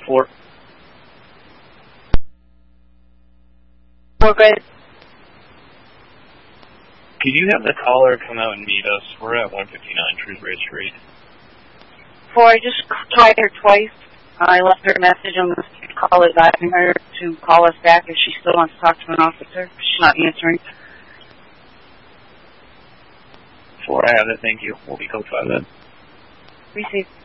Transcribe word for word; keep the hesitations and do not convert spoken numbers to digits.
four. Four, good. Could you have the caller come out and meet us? We're at one fifty-nine Shrewsbury Street. Four, I just tried her twice. I left her a message on the call advising her to call us back if she still wants to talk to an officer. She's not answering. Four, I have it. Thank you. We'll be code five then. Receive.